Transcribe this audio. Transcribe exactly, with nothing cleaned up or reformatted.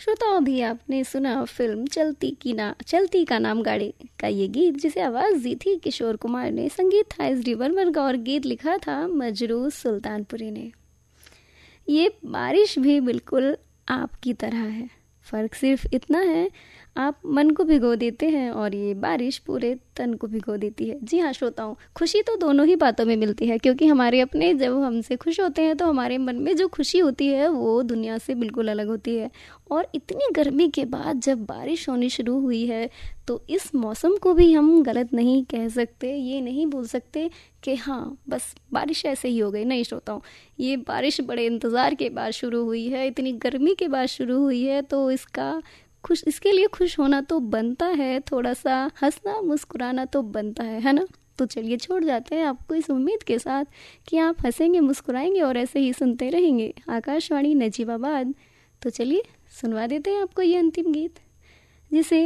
श्रोताओं, अभी आपने सुना फिल्म चलती की ना चलती का नाम गाड़ी का ये गीत, जिसे आवाज दी थी किशोर कुमार ने, संगीत था एस डी बर्मन का और गीत लिखा था मजरू सुल्तानपुरी ने। ये बारिश भी बिल्कुल आपकी तरह है, फर्क सिर्फ इतना है आप मन को भिगो देते हैं और ये बारिश पूरे तन को भिगो देती है। जी हाँ श्रोताओं, खुशी तो दोनों ही बातों में मिलती है, क्योंकि हमारे अपने जब हमसे खुश होते हैं तो हमारे मन में जो खुशी होती है वो दुनिया से बिल्कुल अलग होती है। और इतनी गर्मी के बाद जब बारिश होनी शुरू हुई है तो इस मौसम को भी हम गलत नहीं कह सकते, ये नहीं बोल सकते कि हाँ बस बारिश ऐसे ही हो गई। नहीं श्रोताओं, ये बारिश बड़े इंतज़ार के बाद शुरू हुई है, इतनी गर्मी के बाद शुरू हुई है, तो इसका खुश इसके लिए खुश होना तो बनता है, थोड़ा सा हंसना मुस्कुराना तो बनता है है ना। तो चलिए छोड़ जाते हैं आपको इस उम्मीद के साथ कि आप हंसेंगे मुस्कुराएंगे और ऐसे ही सुनते रहेंगे आकाशवाणी नजीबाबाद। तो चलिए सुनवा देते हैं आपको ये अंतिम गीत, जिसे